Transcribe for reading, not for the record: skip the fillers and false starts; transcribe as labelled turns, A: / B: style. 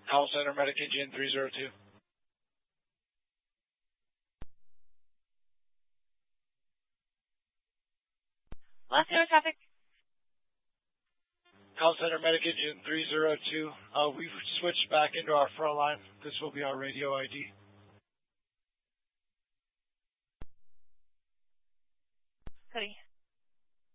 A: Call Center Medic Engine 302.
B: Los Angeles traffic.
A: Call Center Medic Engine 302. We've switched back into our front line. This will be our radio ID.
B: Cody.